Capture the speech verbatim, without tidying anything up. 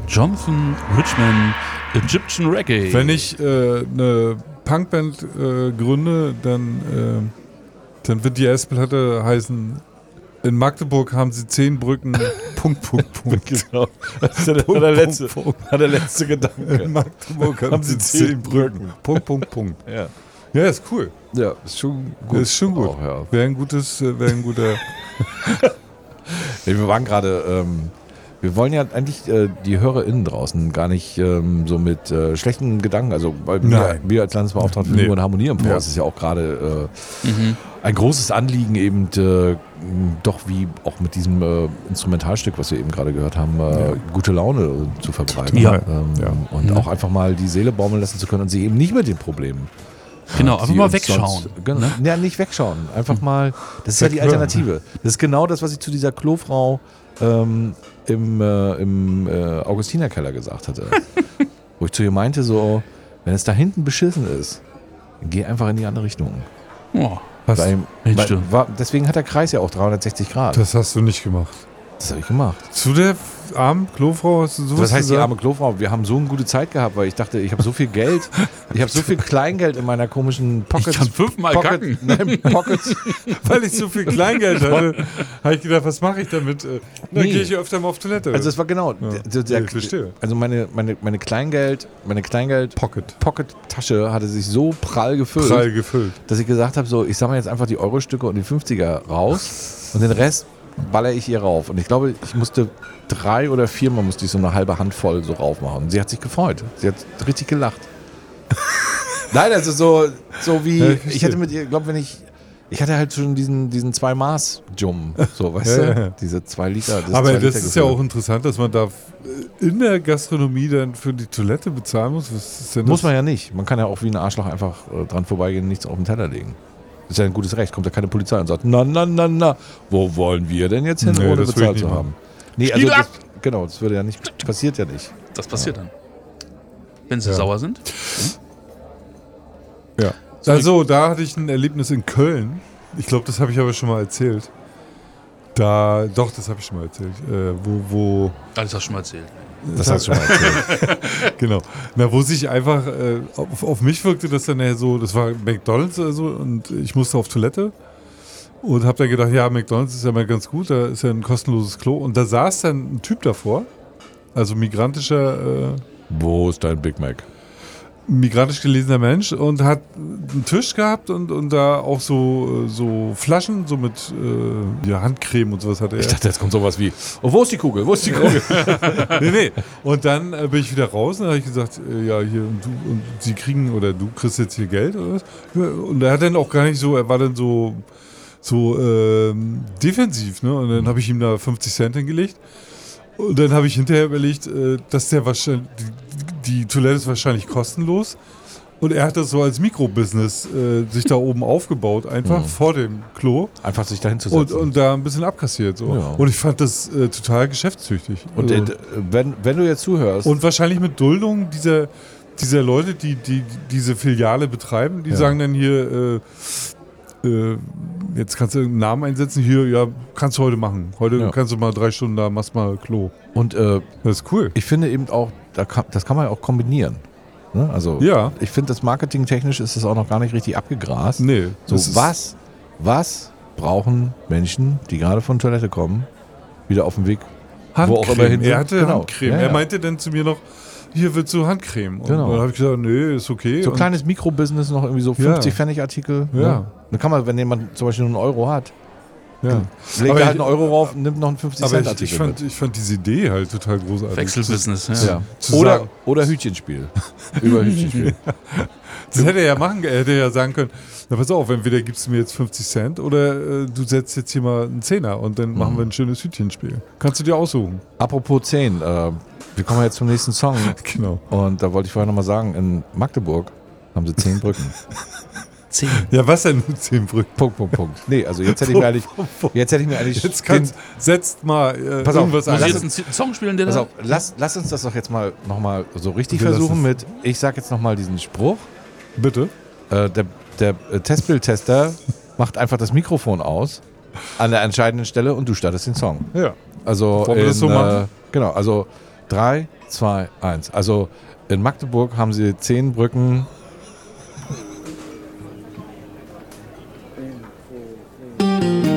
Jonathan Richman, Egyptian Reggae. Wenn ich äh, eine Punkband äh, gründe, dann, äh, dann wird die erste Platte heißen: In Magdeburg haben sie zehn Brücken. Punkt, Punkt, Punkt. Genau. Das ist der, Punkt, der, letzte, Punkt, Punkt. der letzte Gedanke. In Magdeburg haben, haben sie zehn Brücken. Punkt, Punkt, Punkt. Ja. Ja, ist cool. Ja, ist schon gut. Ist schon gut. Auch, ja. Wäre ein gutes, wäre ein guter. Ja, wir waren gerade, ähm, wir wollen ja eigentlich äh, die HörerInnen draußen gar nicht ähm, so mit äh, schlechten Gedanken, also weil wir, wir als Landesbeauftragte für Nee. Ruhe und Harmonie im Vor, Ja. das ist ja auch gerade äh, Mhm. ein großes Anliegen eben äh, doch wie auch mit diesem äh, Instrumentalstück, was wir eben gerade gehört haben, äh, Ja. gute Laune äh, zu verbreiten. Ja. Ähm, Ja. Und Mhm. auch einfach mal die Seele baumeln lassen zu können und sie eben nicht mit den Problemen. Genau, äh, einfach die mal uns wegschauen. Sonst, genau, ja, nicht wegschauen. Einfach mal, das ist ja die Weghören. Alternative. Das ist genau das, was ich zu dieser Klofrau ähm, im, äh, im äh, Augustinerkeller gesagt hatte. Wo ich zu ihr meinte, so, wenn es da hinten beschissen ist, geh einfach in die andere Richtung. Oh, Was? Weil, Mensch, weil, du. war, deswegen hat der Kreis ja auch dreihundertsechzig Grad. Das, Das hast du nicht gemacht. habe ich gemacht. Zu der armen Klofrau hast du sowas Was heißt die gesagt? arme Klofrau? Wir haben so eine gute Zeit gehabt, weil ich dachte, ich habe so viel Geld, ich habe so viel Kleingeld in meiner komischen Pocket. Ich kann fünfmal Pocket, kacken. Nein, Pockets. Weil ich so viel Kleingeld hatte, habe ich gedacht, was mache ich damit? Äh, Dann Nee. gehe ich öfter mal auf Toilette. Also es war genau, Ja. der, der, Ich verstehe. also meine, meine, meine Kleingeld, meine Kleingeld Pocket. Pocket-Tasche hatte sich so prall gefüllt, Prall gefüllt. dass ich gesagt habe, so, ich sammle jetzt einfach die Euro-Stücke und die fünfziger raus und den Rest baller ich ihr rauf. Und ich glaube, ich musste drei oder viermal musste ich so eine halbe Handvoll so raufmachen. Und sie hat sich gefreut. Sie hat richtig gelacht. Nein, also so, so wie, Ja, ich ich, verstehe. hätte mit ihr, glaube wenn ich, ich hatte halt schon diesen, diesen zwei Maß Jum, so, weißt Ja, du? ja, ja. Diese zwei Liter. Das Aber zwei das Liter ist ja gefüllt. auch interessant, dass man da in der Gastronomie dann für die Toilette bezahlen muss. Was ist denn das? Muss man ja nicht. Man kann ja auch wie ein Arschloch einfach äh, dran vorbeigehen und nichts auf den Teller legen. Das ist ja ein gutes Recht. Kommt ja keine Polizei und sagt, na, na, na, na, wo wollen wir denn jetzt hin, Nee, ohne das will bezahlt ich zu nicht haben? Nee, also Spiel das, genau, das würde ja nicht, passiert ja nicht. Das passiert dann. Wenn sie Ja. sauer sind. Ja. Also, da hatte ich ein Erlebnis in Köln. Ich glaube, das habe ich aber schon mal erzählt. Da, doch, das habe ich schon mal erzählt. Äh, wo, wo, Alles hast du schon mal erzählt. Das hast du schon mal erzählt. genau. Na, wo sich einfach, äh, auf, auf mich wirkte das dann ja so, das war McDonalds oder so und ich musste auf Toilette und habe dann gedacht, ja, McDonalds ist ja mal ganz gut, da ist ja ein kostenloses Klo und da saß dann ein Typ davor, also migrantischer, äh, Wo ist dein Big Mac? migrantisch gelesener Mensch und hat einen Tisch gehabt und, und da auch so, so Flaschen, so mit äh, ja, Handcreme und sowas hatte er. Ich dachte, jetzt kommt sowas wie, oh, wo ist die Kugel? Wo ist die Kugel? nee, nee. Und dann äh, bin ich wieder raus und dann habe ich gesagt, äh, ja, hier, und du, und sie kriegen, oder du kriegst jetzt hier Geld oder was? Ja, und er hat dann auch gar nicht so, er war dann so, so ähm, defensiv, ne? Und dann habe ich ihm da fünfzig Cent hingelegt. Und dann habe ich hinterher überlegt, äh, dass der wahrscheinlich, die, die Toilette ist wahrscheinlich kostenlos. Und er hat das so als Mikrobusiness äh, sich da oben aufgebaut, einfach Mhm. vor dem Klo. Einfach sich dahin zu Und, setzen. und da ein bisschen abkassiert. So. Ja. Und ich fand das äh, total geschäftstüchtig. Und, Also- äh, wenn, wenn du jetzt zuhörst, und wahrscheinlich mit Duldung dieser, dieser Leute, die, die diese Filiale betreiben, die Ja. sagen dann hier, äh, äh, jetzt kannst du einen Namen einsetzen, hier, ja, kannst du heute machen. Heute Ja. kannst du mal drei Stunden da, machst mal Klo. und äh, Das ist cool. ich finde eben auch, da kann, das kann man ja auch kombinieren. Ne? Also Ja. ich finde, das marketingtechnisch ist das auch noch gar nicht richtig abgegrast. Nee. So, das ist- was, was brauchen Menschen, die gerade von Toilette kommen, wieder auf dem Weg? Wo auch immer Handcreme. hin sind? Er hatte Genau. Handcreme. Ja, ja. Er meinte dann zu mir noch, hier willst du Handcreme. Und Genau. dann habe ich gesagt, nee, ist okay. So Und- kleines Mikrobusiness, noch irgendwie so Ja. fünfzig Pfennig Artikel. Ja. Ne? Dann kann man, wenn jemand zum Beispiel nur einen Euro hat, ja. legt Aber er halt ich- einen Euro rauf und nimmt noch einen fünfzig Aber Cent ich, Artikel ich, fand, mit. ich fand diese Idee halt total großartig. Wechselbusiness, ja. Ja. zu Oder, sagen- oder Hütchenspiel. Über Hütchenspiel. Das hätte er ja machen, er hätte ja sagen können, na pass auf, entweder gibst du mir jetzt fünfzig Cent oder äh, du setzt jetzt hier mal einen Zehner und dann machen wir ein schönes Hütchenspiel. Kannst du dir aussuchen. Apropos zehn, äh, wir kommen jetzt zum nächsten Song. Genau. Und da wollte ich vorher nochmal sagen, in Magdeburg haben sie zehn Brücken. Zehn. Ja, was denn mit zehn Brücken? Punkt, Punkt, Punkt. Nee, also jetzt hätte ich mir eigentlich, jetzt hätte ich mir eigentlich Jetzt kannst, setzt mal äh, Pass auf, irgendwas muss Muss an. ich jetzt einen Song spielen, der Pass da? auf, lass, lass uns das doch jetzt mal nochmal so richtig Okay, lass versuchen es. mit, ich sag jetzt nochmal diesen Spruch. Bitte? Äh, der der äh, Testbildtester macht einfach das Mikrofon aus an der entscheidenden Stelle und du startest den Song. Ja. Also Wollen wir das in, so machen? Äh, genau, also Drei, zwei, eins. Also in Magdeburg haben sie zehn Brücken.